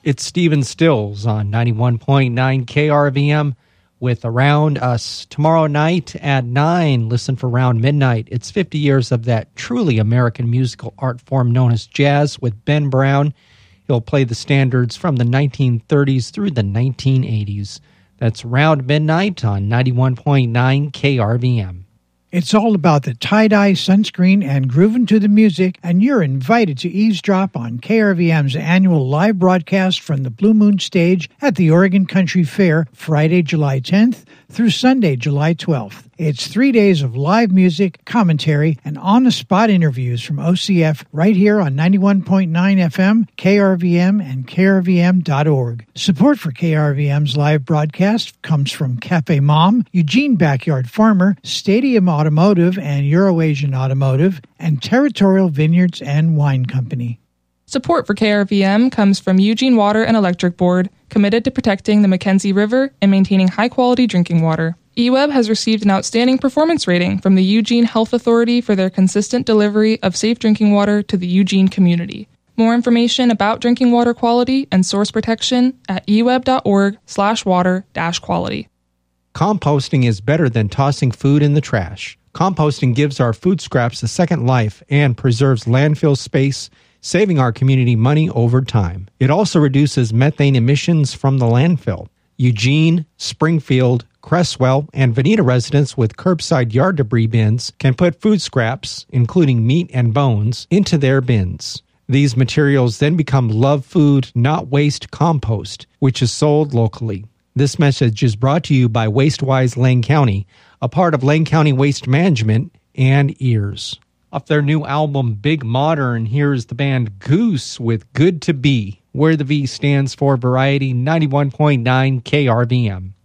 It's Stephen Stills on 91.9 KRVM with Around Us. Tomorrow night at 9, listen for Round Midnight. It's 50 years of that truly American musical art form known as jazz with Ben Brown. He'll play the standards from the 1930s through the 1980s. That's Round Midnight on 91.9 KRVM. It's all about the tie-dye, sunscreen, and grooving to the music, and you're invited to eavesdrop on KRVM's annual live broadcast from the Blue Moon stage at the Oregon Country Fair, Friday, July 10th through Sunday, July 12th. It's 3 days of live music, commentary, and on-the-spot interviews from OCF right here on 91.9 FM, KRVM, and KRVM.org. Support for KRVM's live broadcast comes from Cafe Mom, Eugene Backyard Farmer, Stadium Automotive and Euroasian Automotive, and Territorial Vineyards and Wine Company. Support for KRVM comes from Eugene Water and Electric Board, committed to protecting the Mackenzie River and maintaining high-quality drinking water. eWeb has received an outstanding performance rating from the Eugene Health Authority for their consistent delivery of safe drinking water to the Eugene community. More information about drinking water quality and source protection at eweb.org/water-quality. Composting is better than tossing food in the trash. Composting gives our food scraps a second life and preserves landfill space, saving our community money over time. It also reduces methane emissions from the landfill. Eugene, Springfield, Cresswell, and Veneta residents with curbside yard debris bins can put food scraps, including meat and bones, into their bins. These materials then become Love Food, Not Waste compost, which is sold locally. This message is brought to you by WasteWise Lane County, a part of Lane County Waste Management and EARS. Off their new album, Big Modern, here's the band Goose with Good to Be, where the V stands for Variety 91.9 KRVM.